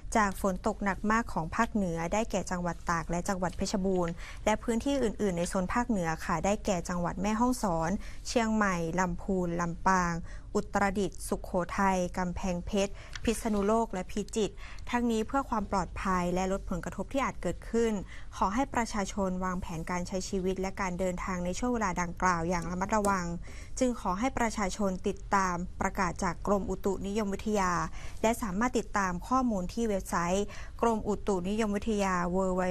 จากฝนตกหนักมากของภาคเหนือได้แก่จังหวัดตากและจังหวัดเพชรบูรณ์และพื้นที่อื่นๆในโซนภาคเหนือค่ะได้แก่จังหวัดแม่ฮ่องสอนเชียงใหม่ลำพูนลำปางอุตรดิตถ์สุโขทัยกำแพงเพชรพิษณุโลกและพิจิตรทั้งนี้เพื่อความปลอดภัยและลดผลกระทบที่อาจเกิดขึ้นขอให้ประชาชนวางแผนการใช้ชีวิตและการเดินทางในช่วงเวลาดังกล่าวอย่างระมัดระวังจึงขอให้ประชาชนติดตามประกาศจากกรมอุตุนิยมวิทยาและสามารถติดตามข้อมูลที่เว็บไซต์กรมอุตุนิยมวิทยา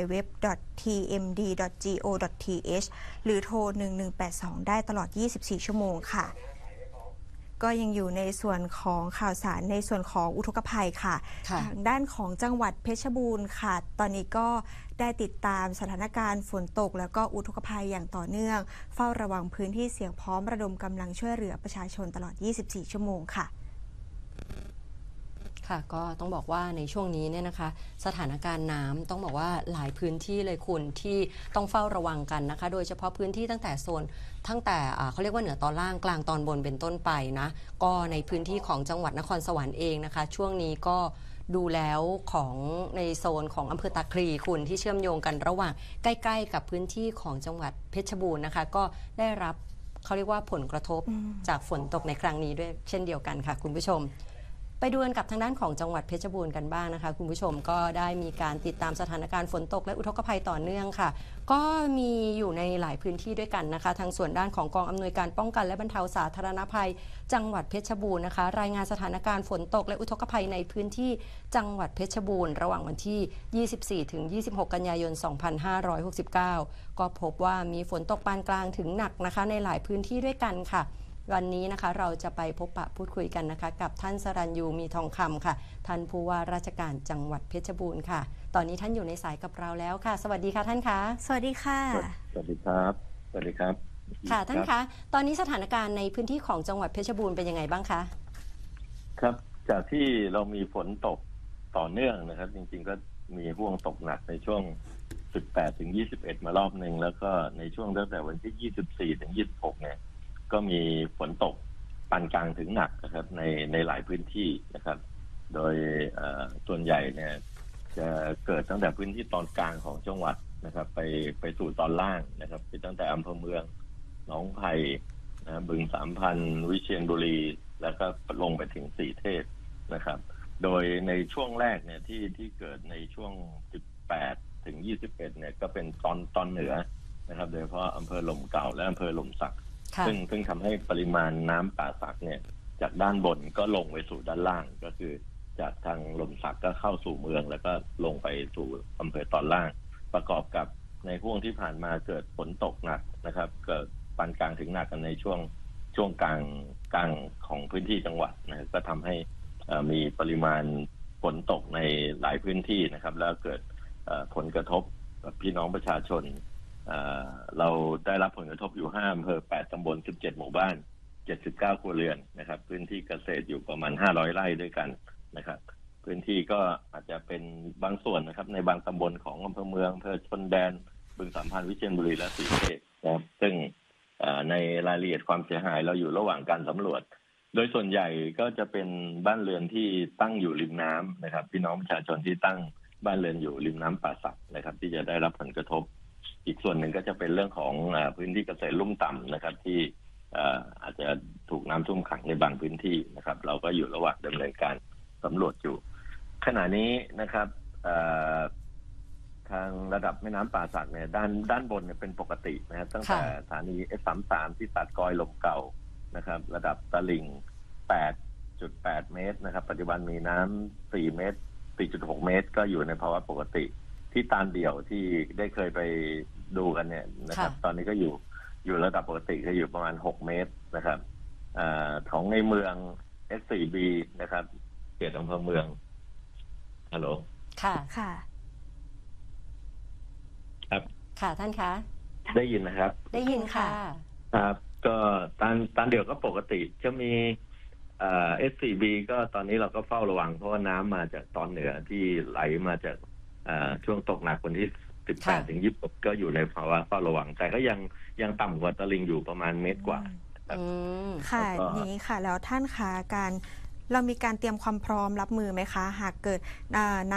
www.tmd.go.th หรือโทร 1182 ได้ตลอด 24 ชั่วโมงค่ะก็ยังอยู่ในส่วนของข่าวสารในส่วนของอุทกภัยค่ะทางด้านของจังหวัดเพชรบูรณ์ค่ะตอนนี้ก็ได้ติดตามสถานการณ์ฝนตกแล้วก็อุทกภัยอย่างต่อเนื่องเฝ้าระวังพื้นที่เสี่ยงพร้อมระดมกำลังช่วยเหลือประชาชนตลอด 24 ชั่วโมงค่ะค่ะก็ต้องบอกว่าในช่วงนี้เนี่ยนะคะสถานการณ์น้ำต้องบอกว่าหลายพื้นที่เลยคุณที่ต้องเฝ้าระวังกันนะคะโดยเฉพาะพื้นที่ตั้งแต่เขาเรียกว่าเหนือตอนล่างกลางตอนบนเป็นต้นไปนะก็ในพื้นที่ของจังหวัดนครสวรรค์เองนะคะช่วงนี้ก็ดูแล้วของในโซนของอำเภอตาคลีคุณที่เชื่อมโยงกันระหว่างใกล้ๆกับพื้นที่ของจังหวัดเพชรบูรณ์นะคะก็ได้รับเขาเรียกว่าผลกระทบจากฝนตกในครั้งนี้ด้วยเช่นเดียวกันค่ะคุณผู้ชมไปดูกันกับทางด้านของจังหวัดเพชรบูรณ์กันบ้างนะคะคุณผู้ชมก็ได้มีการติดตามสถานการณ์ฝนตกและอุทกภัยต่อเนื่องค่ะก็มีอยู่ในหลายพื้นที่ด้วยกันนะคะทางส่วนด้านของกองอำนวยการป้องกันและบรรเทาสาธารณภัยจังหวัดเพชรบูรณ์นะคะรายงานสถานการณ์ฝนตกและอุทกภัยในพื้นที่จังหวัดเพชรบูรณ์ระหว่างวันที่ 24 ถึง 26 กันยายน 2569 ก็พบว่ามีฝนตกปานกลางถึงหนักนะคะในหลายพื้นที่ด้วยกันค่ะวันนี้นะคะเราจะไปพบปะพูดคุยกันนะคะกับท่านสรัญยูมีทองคำค่ะท่านผู้ว่าราชการจังหวัดเพชรบูรณ์ค่ะตอนนี้ท่านอยู่ในสายกับเราแล้วค่ะสวัสดีค่ะท่านคะสวัสดีค่ะสวัสดีครับสวัสดีครับค่ะท่านคะตอนนี้สถานการณ์ในพื้นที่ของจังหวัดเพชรบูรณ์เป็นยังไงบ้างคะครับจากที่เรามีฝนตกต่อเนื่องนะครับจริงๆก็มีห่วงตกหนักในช่วง18 ถึง 21มารอบหนึ่งแล้วก็ในช่วงตั้งแต่วันที่ 24 ถึง 26เนี่ยก็มีฝนตกปานกลางถึงหนักนะครับในหลายพื้นที่นะครับโดยส่วนใหญ่เนี่ยจะเกิดตั้งแต่พื้นที่ตอนกลางของจังหวัดนะครับไปสู่ตอนล่างนะครับไปตั้งแต่อำเภอเมืองหนองไผ่นะบึงสามพันธุ์วิเชียรบุรีแล้วก็ลงไปถึงสีเทพนะครับโดยในช่วงแรกเนี่ยที่เกิดในช่วง18 ถึง 21เนี่ยก็เป็นตอนเหนือนะครับโดยเฉพาะอำเภอหล่มเก่าและอำเภอหล่มสักซึ่งทำให้ปริมาณน้ำป่าสักเนี่ยจากด้านบนก็ลงไปสู่ด้านล่างก็คือจากทางหล่มสักก็เข้าสู่เมืองแล้วก็ลงไปสู่อำเภอตอนล่างประกอบกับในห่วงที่ผ่านมาเกิดฝนตกหนักนะครับเกิดปานกลางถึงหนักกันในช่วงกลางของพื้นที่จังหวัดนะก็ทำให้มีปริมาณฝนตกในหลายพื้นที่นะครับแล้วเกิดผลกระทบกับพี่น้องประชาชนเราได้รับผลกระทบอยู่5อำเภอ8ตำบล17หมู่บ้าน79ครัวเรือนนะครับพื้นที่เกษตรอยู่ประมาณ500ไร่ด้วยกันนะครับพื้นที่ก็อาจจะเป็นบางส่วนนะครับในบางตำบลของอำเภอเมืองอำเภอชนแดนบึงสามพันธุ์วิเชียรบุรีและสีเทพนะครับซึ่งในรายละเอียดความเสียหายเราอยู่ระหว่างการสำรวจโดยส่วนใหญ่ก็จะเป็นบ้านเรือนที่ตั้งอยู่ริมน้ำนะครับพี่น้องประชาชนที่ตั้งบ้านเรือนอยู่ริมน้ำป่าสักนะครับที่จะได้รับผลกระทบอีกส่วนหนึ่งก็จะเป็นเรื่องของพื้นที่เกษตรลุ่มต่ำนะครับที่อาจจะถูกน้ำท่วมขังในบางพื้นที่นะครับเราก็อยู่ระหว่างดำเนินการสำรวจอยู่ขณะนี้นะครับทางระดับแม่น้ำป่าสักเนี่ยด้านบนเนี่ยเป็นปกตินะครับตั้งแต่สถานี F33 ที่ตัดกอยลมเก่านะครับระดับตลิ่ง 8.8 เมตรนะครับปัจจุบันมีน้ำ4 เมตร 4.6 เมตรก็อยู่ในภาวะปกติที่ตาลเดี่ยวที่ได้เคยไปดูกันเนี่ยนะครับตอนนี้ก็อยู่ระดับปกติก็อยู่ประมาณ6เมตรนะครับของในเมือง S4B นะครับเขตอำเภอเมืองฮัลโหลค่ะครับค่ะท่านคะได้ยินนะครับได้ยินค่ะครับก็ตาลเดี่ยวก็ปกติจะมีS4B ก็ตอนนี้เราก็เฝ้าระวังเพราะว่าน้ำมาจากตอนเหนือที่ไหลมาจากช่วงตกหนักวันที่18 ถึง 26ก็อยู่ในภาวะเฝ้าระวังแต่ก็ยังต่ำกว่าตลิ่งอยู่ประมาณเมตรกว่าค่ะนี้ค่ะแล้วท่านคะเรามีการเตรียมความพร้อมรับมือไหมคะหากเกิดน้